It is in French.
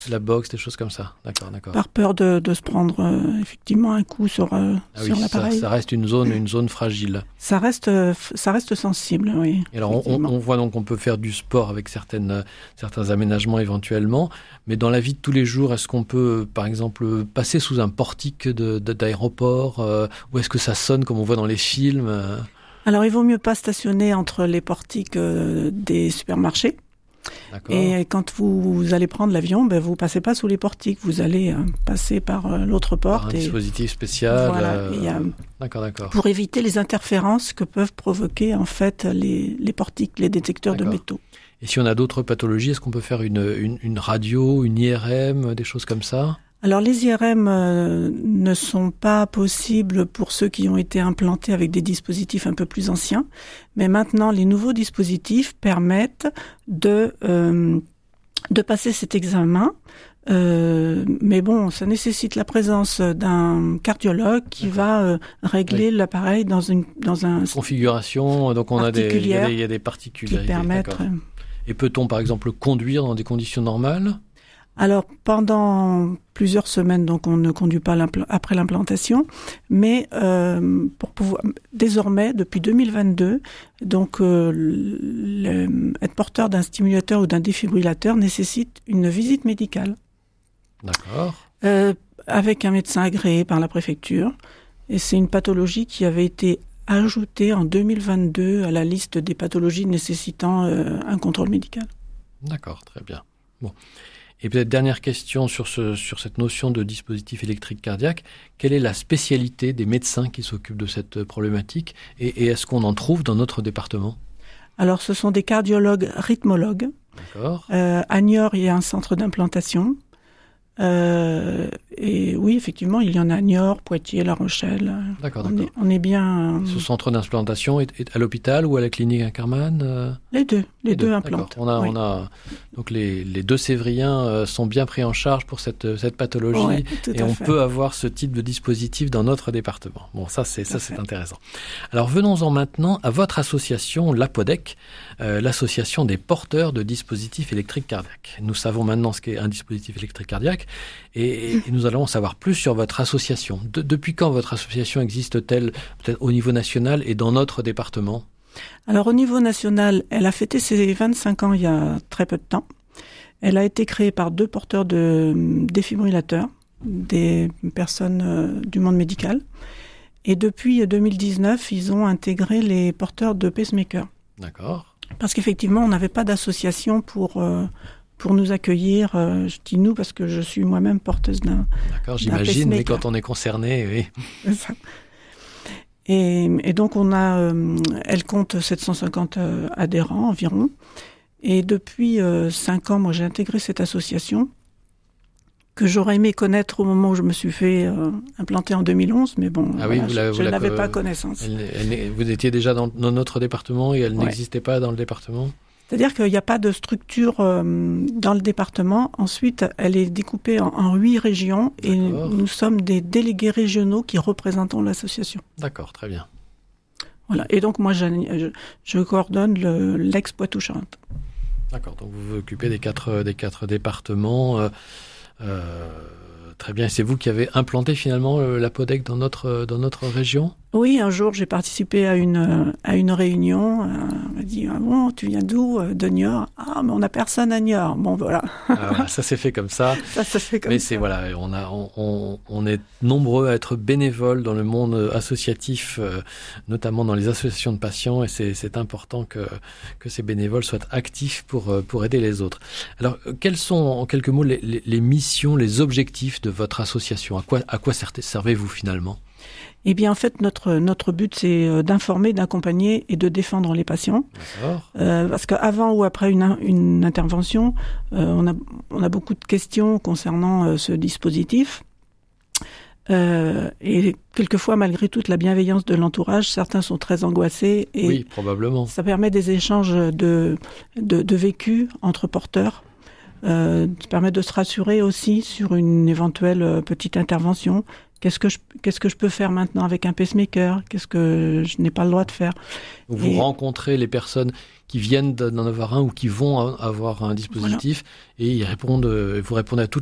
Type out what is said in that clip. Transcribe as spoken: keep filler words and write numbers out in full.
La boxe, des choses comme ça. D'accord, d'accord. Par peur de, de se prendre euh, effectivement un coup sur, euh, ah sur oui, l'appareil. Ça, ça reste une zone, une zone fragile. Ça reste, euh, ça reste sensible, oui. Et alors, on, on voit donc qu'on peut faire du sport avec certaines, certains aménagements éventuellement, mais dans la vie de tous les jours, est-ce qu'on peut, par exemple, passer sous un portique de, de, d'aéroport euh, ou est-ce que ça sonne comme on voit dans les films euh... Alors, il vaut mieux pas stationner entre les portiques euh, des supermarchés. D'accord. Et quand vous, vous allez prendre l'avion, ben vous passez pas sous les portiques, vous allez euh, passer par euh, l'autre porte. Par un et dispositif spécial. Voilà, euh... et, euh, d'accord, d'accord. Pour éviter les interférences que peuvent provoquer en fait les, les portiques, les détecteurs d'accord. de métaux. Et si on a d'autres pathologies, est-ce qu'on peut faire une, une, une radio, une I R M, des choses comme ça ? Alors les I R M euh, ne sont pas possibles pour ceux qui ont été implantés avec des dispositifs un peu plus anciens, mais maintenant les nouveaux dispositifs permettent de euh, de passer cet examen. Euh, mais bon, ça nécessite la présence d'un cardiologue qui D'accord. va euh, régler oui. l'appareil dans une dans un configuration. Donc on a des il y a des, il y a des particularités qui permettent. Et peut-on par exemple conduire dans des conditions normales ? Alors, pendant plusieurs semaines, donc on ne conduit pas l'impl- après l'implantation, mais euh, pour pouvoir, désormais, depuis deux mille vingt-deux, donc euh, le, être porteur d'un stimulateur ou d'un défibrillateur nécessite une visite médicale. D'accord. Euh, avec un médecin agréé par la préfecture, et c'est une pathologie qui avait été ajoutée en deux mille vingt-deux à la liste des pathologies nécessitant euh, un contrôle médical. D'accord, très bien. Bon. Et peut-être dernière question sur, ce, sur cette notion de dispositif électrique cardiaque. Quelle est la spécialité des médecins qui s'occupent de cette problématique et, et est-ce qu'on en trouve dans notre département ? Alors, ce sont des cardiologues rythmologues. D'accord. Euh, à Niort, il y a un centre d'implantation. Euh, et oui, effectivement, il y en a à Niort, Poitiers, La Rochelle. D'accord, on d'accord. Est, on est bien... Euh... Ce centre d'implantation est, est à l'hôpital ou à la clinique Inkermann euh... Les deux, les, les deux, deux D'accord. implantent. On a, oui. on a, donc les, les deux Sévriens euh, sont bien pris en charge pour cette, cette pathologie ouais, et on fait. peut avoir ce type de dispositif dans notre département. Bon, ça c'est, ça, c'est fait. intéressant. Alors venons-en maintenant à votre association, l'APODEC, euh, l'association des porteurs de dispositifs électriques cardiaques. Nous savons maintenant ce qu'est un dispositif électrique cardiaque et, et nous allons en savoir plus sur votre association. De, depuis quand votre association existe-t-elle peut-être au niveau national et dans notre département ? Alors au niveau national, elle a fêté ses vingt-cinq ans il y a très peu de temps. Elle a été créée par deux porteurs de défibrillateurs, des personnes euh, du monde médical. Et depuis deux mille dix-neuf, ils ont intégré les porteurs de pacemakers. D'accord. Parce qu'effectivement, on n'avait pas d'association pour... Euh, pour nous accueillir, euh, je dis nous parce que je suis moi-même porteuse d'un D'accord, j'imagine, mais quand on est concerné, oui. C'est ça. Et, et donc, on a, euh, elle compte sept cent cinquante euh, adhérents environ. Et depuis euh, cinq ans, moi, j'ai intégré cette association que j'aurais aimé connaître au moment où je me suis fait euh, implanter en deux mille onze, mais bon, ah voilà, oui, vous la, je, vous je la, n'avais euh, pas connaissance. Elle, elle, vous étiez déjà dans, dans notre département et elle ouais. n'existait pas dans le département ? C'est-à-dire qu'il n'y a pas de structure euh, dans le département. Ensuite, elle est découpée en, en huit régions et D'accord. nous sommes des délégués régionaux qui représentons l'association. D'accord, très bien. Voilà. Et donc, moi, je, je coordonne le, l'ex-Poitou-Charentes. D'accord, donc vous vous occupez des quatre, des quatre départements. Euh, euh, très bien, c'est vous qui avez implanté finalement l'APODEC dans notre, dans notre région ? Oui, un jour, j'ai participé à une, à une réunion. Euh, on m'a dit, ah bon, tu viens d'où ? De Niort. Ah, mais on n'a personne à Niort. Bon, voilà. Ah, voilà, ça s'est fait comme ça. Ça se fait comme mais ça. c'est, voilà, on, a, on, on est nombreux à être bénévoles dans le monde associatif, euh, notamment dans les associations de patients, et c'est, c'est important que, que ces bénévoles soient actifs pour, pour aider les autres. Alors, quels sont, en quelques mots, les, les, les missions, les objectifs de votre association ? À quoi, à quoi servez-vous finalement ? Eh bien, en fait, notre notre but, c'est d'informer, d'accompagner et de défendre les patients. D'accord. Euh, parce qu'avant ou après une, une intervention, euh, on a on a beaucoup de questions concernant euh, ce dispositif. Euh, et quelquefois, malgré toute la bienveillance de l'entourage, certains sont très angoissés. Et oui, probablement. Ça permet des échanges de de, de vécu entre porteurs. Euh, ça permet de se rassurer aussi sur une éventuelle petite intervention. Qu'est-ce que je, qu'est-ce que je peux faire maintenant avec un pacemaker ? Qu'est-ce que je n'ai pas le droit de faire ? Vous Et... rencontrez les personnes qui viennent d'en avoir un ou qui vont avoir un dispositif, voilà. Et ils répondent, vous répondez à toutes